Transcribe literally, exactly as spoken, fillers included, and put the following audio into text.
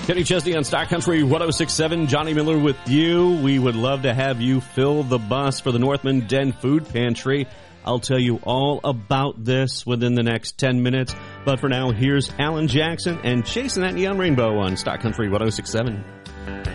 Kenny Chesney on Stock Country one oh six point seven. Johnny Miller with you. We would love to have you fill the bus for the Northman Den Food Pantry. I'll tell you all about this within the next ten minutes. But for now, here's Alan Jackson and Chasing That Neon Rainbow on Stock Country one oh six point seven.